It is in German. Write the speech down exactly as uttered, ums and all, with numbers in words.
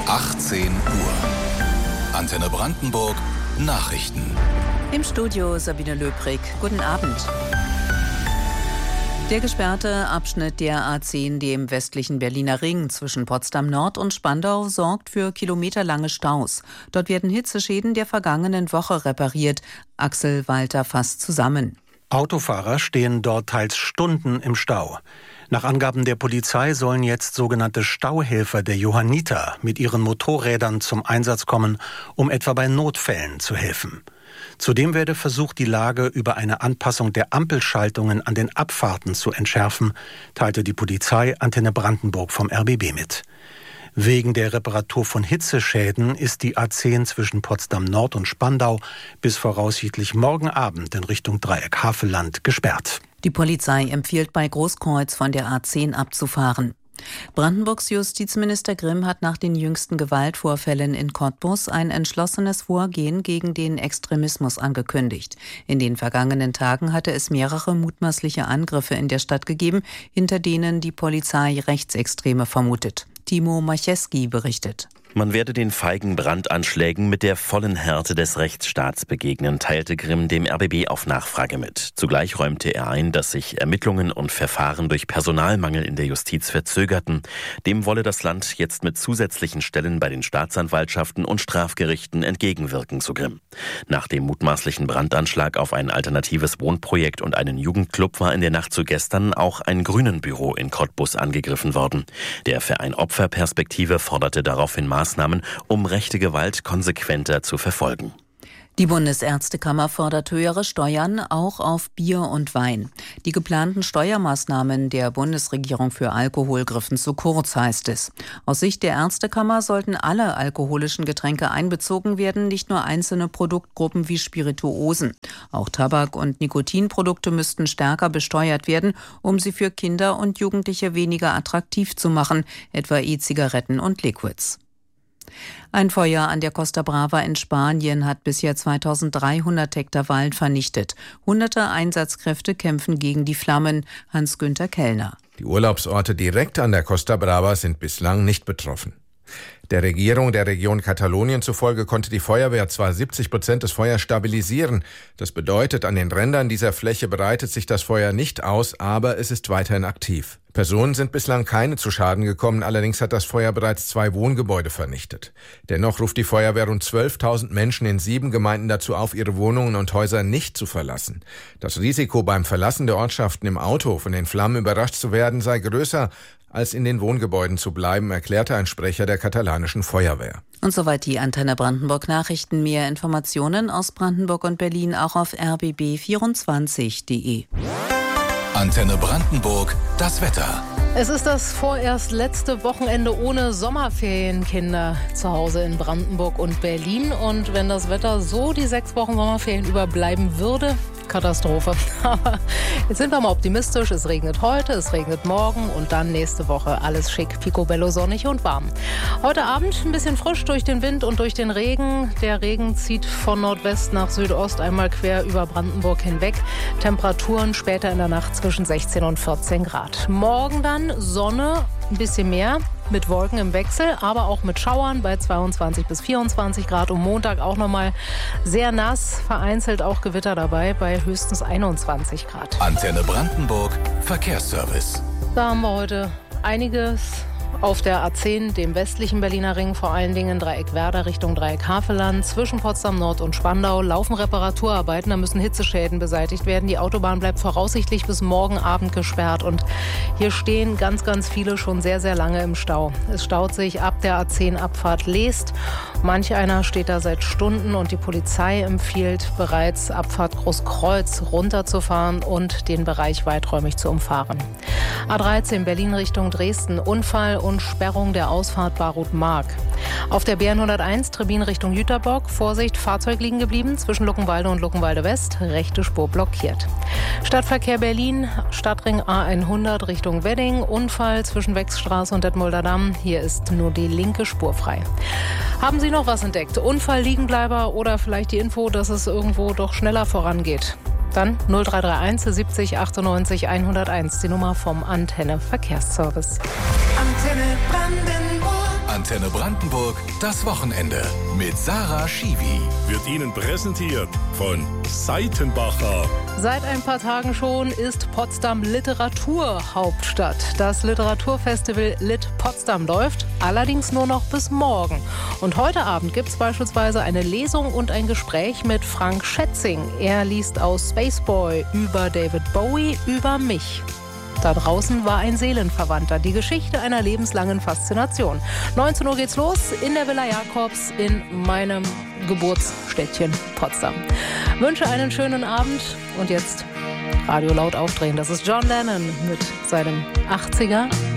achtzehn Uhr. Antenne Brandenburg Nachrichten. Im Studio Sabine Löbrig. Guten Abend. Der gesperrte Abschnitt der A zehn, dem westlichen Berliner Ring zwischen Potsdam Nord und Spandau, sorgt für kilometerlange Staus. Dort werden Hitzeschäden der vergangenen Woche repariert. Axel Walter fasst zusammen. Autofahrer stehen dort teils Stunden im Stau. Nach Angaben der Polizei sollen jetzt sogenannte Stauhelfer der Johanniter mit ihren Motorrädern zum Einsatz kommen, um etwa bei Notfällen zu helfen. Zudem werde versucht, die Lage über eine Anpassung der Ampelschaltungen an den Abfahrten zu entschärfen, teilte die Polizei Antenne Brandenburg vom R B B mit. Wegen der Reparatur von Hitzeschäden ist die A zehn zwischen Potsdam Nord und Spandau bis voraussichtlich morgen Abend in Richtung Dreieck Havelland gesperrt. Die Polizei empfiehlt bei Großkreuz von der A zehn abzufahren. Brandenburgs Justizminister Grimm hat nach den jüngsten Gewaltvorfällen in Cottbus ein entschlossenes Vorgehen gegen den Extremismus angekündigt. In den vergangenen Tagen hatte es mehrere mutmaßliche Angriffe in der Stadt gegeben, hinter denen die Polizei Rechtsextreme vermutet. Timo Marcheski berichtet. Man werde den feigen Brandanschlägen mit der vollen Härte des Rechtsstaats begegnen, teilte Grimm dem R B B auf Nachfrage mit. Zugleich räumte er ein, dass sich Ermittlungen und Verfahren durch Personalmangel in der Justiz verzögerten. Dem wolle das Land jetzt mit zusätzlichen Stellen bei den Staatsanwaltschaften und Strafgerichten entgegenwirken, so Grimm. Nach dem mutmaßlichen Brandanschlag auf ein alternatives Wohnprojekt und einen Jugendclub war in der Nacht zu gestern auch ein Grünenbüro in Cottbus angegriffen worden. Der Verein Opferperspektive forderte daraufhin Maßnahmen, um rechte Gewalt konsequenter zu verfolgen. Die Bundesärztekammer fordert höhere Steuern auch auf Bier und Wein. Die geplanten Steuermaßnahmen der Bundesregierung für Alkohol griffen zu kurz, heißt es. Aus Sicht der Ärztekammer sollten alle alkoholischen Getränke einbezogen werden, nicht nur einzelne Produktgruppen wie Spirituosen. Auch Tabak- und Nikotinprodukte müssten stärker besteuert werden, um sie für Kinder und Jugendliche weniger attraktiv zu machen, etwa E-Zigaretten und Liquids. Ein Feuer an der Costa Brava in Spanien hat bisher zweitausenddreihundert Hektar Wald vernichtet. Hunderte Einsatzkräfte kämpfen gegen die Flammen. Hans-Günther Kellner. Die Urlaubsorte direkt an der Costa Brava sind bislang nicht betroffen. Der Regierung der Region Katalonien zufolge konnte die Feuerwehr zwar siebzig Prozent des Feuers stabilisieren. Das bedeutet, an den Rändern dieser Fläche breitet sich das Feuer nicht aus, aber es ist weiterhin aktiv. Personen sind bislang keine zu Schaden gekommen, allerdings hat das Feuer bereits zwei Wohngebäude vernichtet. Dennoch ruft die Feuerwehr rund zwölftausend Menschen in sieben Gemeinden dazu auf, ihre Wohnungen und Häuser nicht zu verlassen. Das Risiko beim Verlassen der Ortschaften im Auto von den Flammen überrascht zu werden sei größer, als in den Wohngebäuden zu bleiben, erklärte ein Sprecher der katalanischen Feuerwehr. Und soweit die Antenne Brandenburg Nachrichten. Mehr Informationen aus Brandenburg und Berlin auch auf r b b vierundzwanzig punkt d e. Antenne Brandenburg, das Wetter. Es ist das vorerst letzte Wochenende ohne Sommerferienkinder zu Hause in Brandenburg und Berlin. Und wenn das Wetter so die sechs Wochen Sommerferien überbleiben würde, Katastrophe. Aber jetzt sind wir mal optimistisch. Es regnet heute, es regnet morgen und dann nächste Woche alles schick, picobello, sonnig und warm. Heute Abend ein bisschen frisch durch den Wind und durch den Regen. Der Regen zieht von Nordwest nach Südost einmal quer über Brandenburg hinweg. Temperaturen später in der Nacht zwischen sechzehn und vierzehn Grad. Morgen dann Sonne, ein bisschen mehr. Mit Wolken im Wechsel, aber auch mit Schauern bei zweiundzwanzig bis vierundzwanzig Grad. Und Montag auch nochmal sehr nass, vereinzelt auch Gewitter dabei bei höchstens einundzwanzig Grad. Antenne Brandenburg Verkehrsservice. Da haben wir heute einiges auf der A zehn, dem westlichen Berliner Ring, vor allen Dingen Dreieck Werder Richtung Dreieck Havelland. Zwischen Potsdam Nord und Spandau laufen Reparaturarbeiten, da müssen Hitzeschäden beseitigt werden. Die Autobahn bleibt voraussichtlich bis morgen Abend gesperrt und hier stehen ganz, ganz viele schon sehr, sehr lange im Stau. Es staut sich ab der A zehn Abfahrt Leest. Manch einer steht da seit Stunden und die Polizei empfiehlt bereits, Abfahrt Großkreuz runterzufahren und den Bereich weiträumig zu umfahren. A dreizehn Berlin Richtung Dresden, Unfall und Sperrung der Ausfahrt Barut-Mark. Auf der B hunderteins Trebin Richtung Jüterbock, Vorsicht, Fahrzeug liegen geblieben, zwischen Luckenwalde und Luckenwalde West, rechte Spur blockiert. Stadtverkehr Berlin, Stadtring A hundert Richtung Wedding, Unfall zwischen Wechsstraße und Detmolder Damm, hier ist nur die linke Spur frei. Haben Sie noch was entdeckt? Unfall, Liegenbleiber oder vielleicht die Info, dass es irgendwo doch schneller vorangeht? Dann null drei drei eins siebzig achtundneunzig hunderteins, die Nummer vom Antenne Verkehrsservice. Antenne Brandenburg. Antenne Antenne Brandenburg, das Wochenende mit Sarah Schiwi. Wird Ihnen präsentiert von Seitenbacher. Seit ein paar Tagen schon ist Potsdam Literaturhauptstadt. Das Literaturfestival Lit Potsdam läuft, allerdings nur noch bis morgen. Und heute Abend gibt es beispielsweise eine Lesung und ein Gespräch mit Frank Schätzing. Er liest aus Spaceboy über David Bowie, über mich. Da draußen war ein Seelenverwandter, die Geschichte einer lebenslangen Faszination. neunzehn Uhr geht's los in der Villa Jakobs in meinem Geburtsstädtchen Potsdam. Wünsche einen schönen Abend und jetzt Radio laut aufdrehen. Das ist John Lennon mit seinem achtziger